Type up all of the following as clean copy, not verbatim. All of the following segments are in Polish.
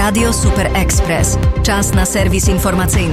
Radio Super Express. Czas na serwis informacyjny.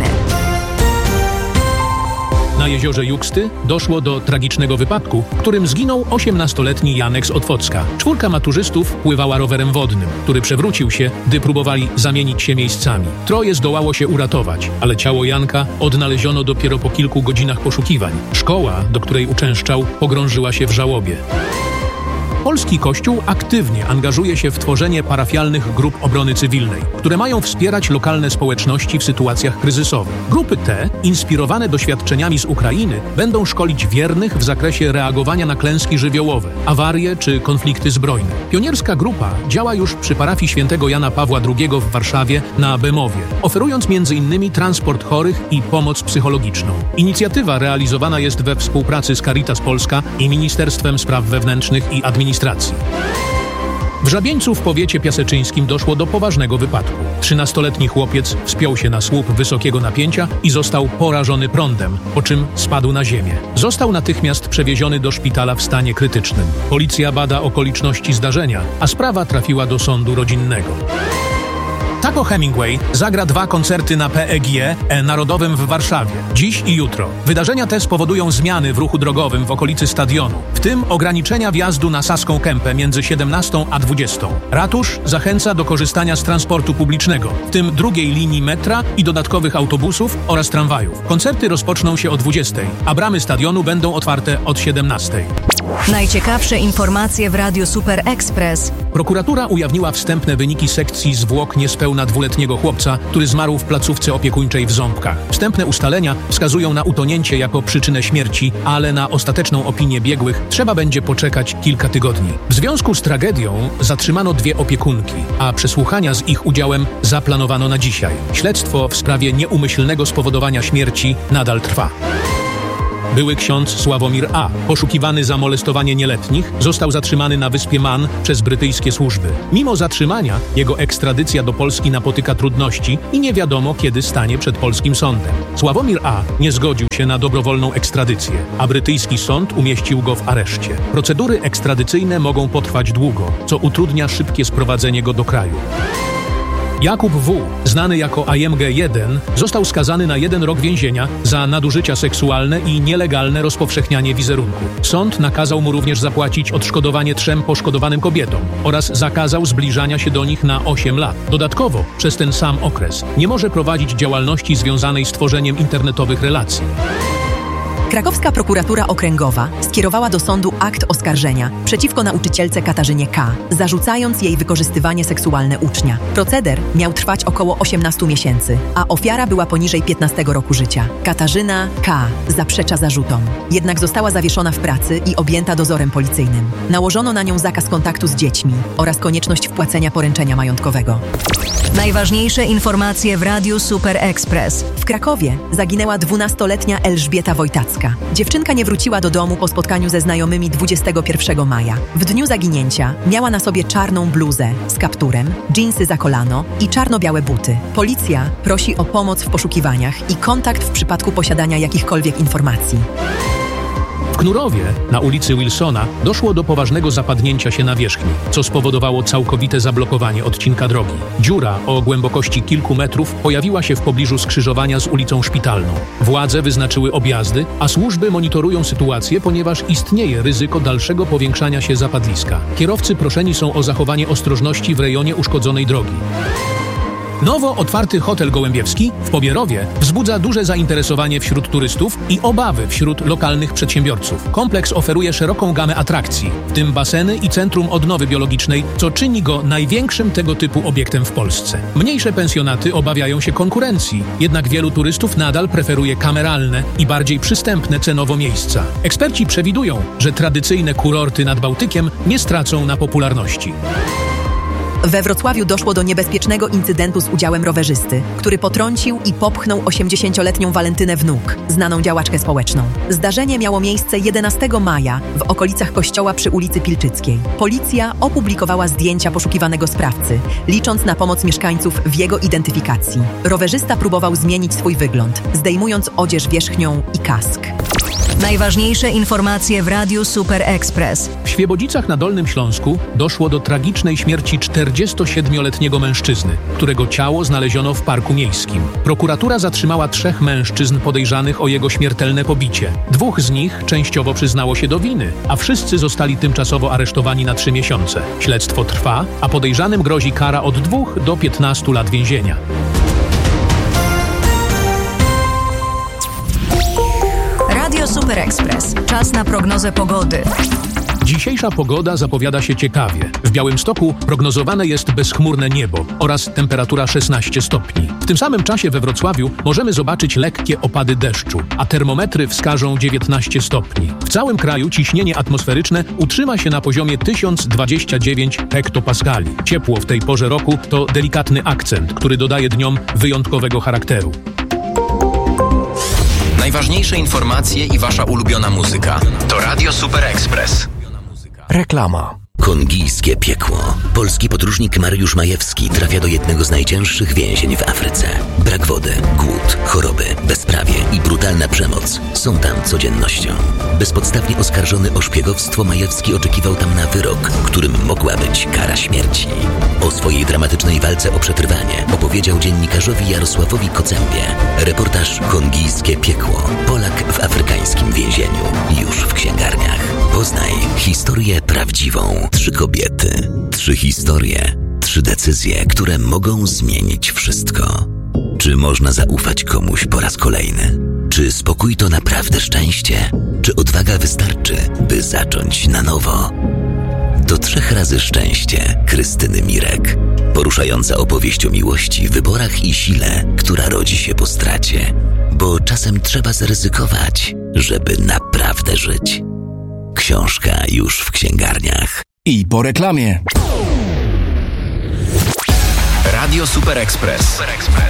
Na jeziorze Juksty doszło do tragicznego wypadku, w którym zginął 18-letni Janek z Otwocka. 4 maturzystów pływała rowerem wodnym, który przewrócił się, gdy próbowali zamienić się miejscami. 3 zdołało się uratować, ale ciało Janka odnaleziono dopiero po kilku godzinach poszukiwań. Szkoła, do której uczęszczał, pogrążyła się w żałobie. Polski Kościół aktywnie angażuje się w tworzenie parafialnych grup obrony cywilnej, które mają wspierać lokalne społeczności w sytuacjach kryzysowych. Grupy te, inspirowane doświadczeniami z Ukrainy, będą szkolić wiernych w zakresie reagowania na klęski żywiołowe, awarie czy konflikty zbrojne. Pionierska grupa działa już przy parafii świętego Jana Pawła II w Warszawie na Bemowie, oferując m.in. transport chorych i pomoc psychologiczną. Inicjatywa realizowana jest we współpracy z Caritas Polska i Ministerstwem Spraw Wewnętrznych i Administracji. W Żabieńcu w powiecie piaseczyńskim doszło do poważnego wypadku. 13-letni chłopiec wspiął się na słup wysokiego napięcia i został porażony prądem, po czym spadł na ziemię. Został natychmiast przewieziony do szpitala w stanie krytycznym. Policja bada okoliczności zdarzenia, a sprawa trafiła do sądu rodzinnego. Taco Hemingway zagra 2 koncerty na PEGie Narodowym w Warszawie, dziś i jutro. Wydarzenia te spowodują zmiany w ruchu drogowym w okolicy stadionu, w tym ograniczenia wjazdu na Saską Kępę między 17 a 20. Ratusz zachęca do korzystania z transportu publicznego, w tym drugiej linii metra i dodatkowych autobusów oraz tramwajów. Koncerty rozpoczną się o 20, a bramy stadionu będą otwarte od 17. Najciekawsze informacje w Radio Super Express. Prokuratura ujawniła wstępne wyniki sekcji zwłok niespełna 2-letniego chłopca, który zmarł w placówce opiekuńczej w Ząbkach. Wstępne ustalenia wskazują na utonięcie jako przyczynę śmierci, ale na ostateczną opinię biegłych trzeba będzie poczekać kilka tygodni. W związku z tragedią zatrzymano 2 opiekunki, a przesłuchania z ich udziałem zaplanowano na dzisiaj. Śledztwo w sprawie nieumyślnego spowodowania śmierci nadal trwa. Były ksiądz Sławomir A., poszukiwany za molestowanie nieletnich, został zatrzymany na wyspie Man przez brytyjskie służby. Mimo zatrzymania, jego ekstradycja do Polski napotyka trudności i nie wiadomo, kiedy stanie przed polskim sądem. Sławomir A. nie zgodził się na dobrowolną ekstradycję, a brytyjski sąd umieścił go w areszcie. Procedury ekstradycyjne mogą potrwać długo, co utrudnia szybkie sprowadzenie go do kraju. Jakub W., znany jako AMG1, został skazany na 1 rok więzienia za nadużycia seksualne i nielegalne rozpowszechnianie wizerunku. Sąd nakazał mu również zapłacić odszkodowanie 3 poszkodowanym kobietom oraz zakazał zbliżania się do nich na 8 lat. Dodatkowo, przez ten sam okres nie może prowadzić działalności związanej z tworzeniem internetowych relacji. Krakowska Prokuratura Okręgowa skierowała do sądu akt oskarżenia przeciwko nauczycielce Katarzynie K., zarzucając jej wykorzystywanie seksualne ucznia. Proceder miał trwać około 18 miesięcy, a ofiara była poniżej 15 roku życia. Katarzyna K. zaprzecza zarzutom, jednak została zawieszona w pracy i objęta dozorem policyjnym. Nałożono na nią zakaz kontaktu z dziećmi oraz konieczność wpłacenia poręczenia majątkowego. Najważniejsze informacje w Radiu Super Express. W Krakowie zaginęła 12-letnia Elżbieta Wojtacka. Dziewczynka nie wróciła do domu po spotkaniu ze znajomymi 21 maja. W dniu zaginięcia miała na sobie czarną bluzę z kapturem, dżinsy za kolano i czarno-białe buty. Policja prosi o pomoc w poszukiwaniach i kontakt w przypadku posiadania jakichkolwiek informacji. W Knurowie, na ulicy Wilsona, doszło do poważnego zapadnięcia się nawierzchni, co spowodowało całkowite zablokowanie odcinka drogi. Dziura o głębokości kilku metrów pojawiła się w pobliżu skrzyżowania z ulicą Szpitalną. Władze wyznaczyły objazdy, a służby monitorują sytuację, ponieważ istnieje ryzyko dalszego powiększania się zapadliska. Kierowcy proszeni są o zachowanie ostrożności w rejonie uszkodzonej drogi. Nowo otwarty hotel Gołębiewski w Pobierowie wzbudza duże zainteresowanie wśród turystów i obawy wśród lokalnych przedsiębiorców. Kompleks oferuje szeroką gamę atrakcji, w tym baseny i centrum odnowy biologicznej, co czyni go największym tego typu obiektem w Polsce. Mniejsze pensjonaty obawiają się konkurencji, jednak wielu turystów nadal preferuje kameralne i bardziej przystępne cenowo miejsca. Eksperci przewidują, że tradycyjne kurorty nad Bałtykiem nie stracą na popularności. We Wrocławiu doszło do niebezpiecznego incydentu z udziałem rowerzysty, który potrącił i popchnął 80-letnią Walentynę Wnuk, znaną działaczkę społeczną. Zdarzenie miało miejsce 11 maja w okolicach kościoła przy ulicy Pilczyckiej. Policja opublikowała zdjęcia poszukiwanego sprawcy, licząc na pomoc mieszkańców w jego identyfikacji. Rowerzysta próbował zmienić swój wygląd, zdejmując odzież wierzchnią i kask. Najważniejsze informacje w Radiu Super Express. W Świebodzicach na Dolnym Śląsku doszło do tragicznej śmierci 47-letniego mężczyzny, którego ciało znaleziono w parku miejskim. Prokuratura zatrzymała 3 mężczyzn podejrzanych o jego śmiertelne pobicie. 2 z nich częściowo przyznało się do winy, a wszyscy zostali tymczasowo aresztowani na 3 miesiące. Śledztwo trwa, a podejrzanym grozi kara od 2 do 15 lat więzienia. Radio Super Express. Czas na prognozę pogody. Dzisiejsza pogoda zapowiada się ciekawie. W Białymstoku prognozowane jest bezchmurne niebo oraz temperatura 16 stopni. W tym samym czasie we Wrocławiu możemy zobaczyć lekkie opady deszczu, a termometry wskażą 19 stopni. W całym kraju ciśnienie atmosferyczne utrzyma się na poziomie 1029 hektopaskali. Ciepło w tej porze roku to delikatny akcent, który dodaje dniom wyjątkowego charakteru. Najważniejsze informacje i wasza ulubiona muzyka. To Radio Super Express. Reklama. Kongijskie piekło. Polski podróżnik Mariusz Majewski trafia do jednego z najcięższych więzień w Afryce. Brak wody, głód, choroby, bezprawie i brutalna przemoc są tam codziennością. Bezpodstawnie oskarżony o szpiegowstwo, Majewski oczekiwał tam na wyrok, którym mogła być kara śmierci. O swojej dramatycznej walce o przetrwanie opowiedział dziennikarzowi Jarosławowi Kocębie. Reportaż Kongijskie piekło. Polak w afrykańskim więzieniu. Już w księgarniach. Poznaj historię prawdziwą. 3 kobiety, 3 historie, 3 decyzje, które mogą zmienić wszystko. Czy można zaufać komuś po raz kolejny? Czy spokój to naprawdę szczęście? Czy odwaga wystarczy, by zacząć na nowo? Do 3 razy szczęście Krystyny Mirek. Poruszająca opowieść o miłości, wyborach i sile, która rodzi się po stracie. Bo czasem trzeba zaryzykować, żeby naprawdę żyć. Książka już w księgarniach. I po reklamie. Radio Super Express.